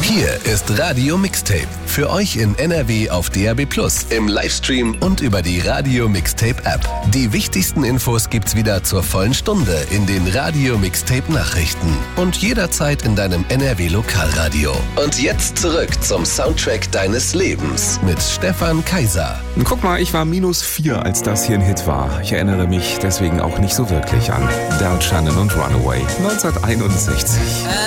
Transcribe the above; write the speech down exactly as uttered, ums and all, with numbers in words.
Hier ist Radio Mixtape. Für euch in N R W auf D A B plus, im Livestream und über die Radio Mixtape App. Die wichtigsten Infos gibt's wieder zur vollen Stunde in den Radio Mixtape Nachrichten und jederzeit in deinem N R W Lokalradio. Und jetzt zurück zum Soundtrack deines Lebens mit Stefan Kaiser. Guck mal, ich war minus vier, als das hier ein Hit war. Ich erinnere mich deswegen auch nicht so wirklich an Del Shannon und Runaway neunzehnhunderteinundsechzig.